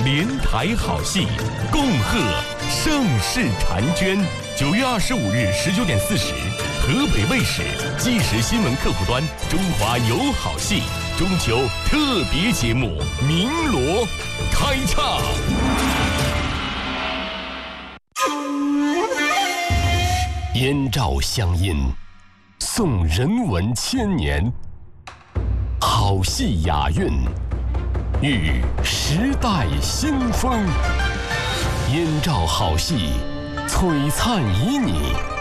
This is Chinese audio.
连台好戏，恭贺盛世婵娟。9月25日19:40，河北卫视即时新闻客户端中华有好戏中秋特别节目《鸣锣》开唱。燕赵乡音，颂人文千年，好戏雅韵，遇时代新风。燕赵好戏璀璨旖旎，